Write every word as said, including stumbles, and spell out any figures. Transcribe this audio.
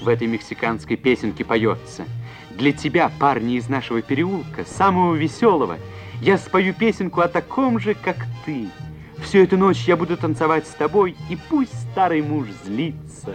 в этой мексиканской песенке поется. Для тебя, парня из нашего переулка, самого веселого, я спою песенку о таком же, как ты. Всю эту ночь я буду танцевать с тобой, и пусть старый муж злится.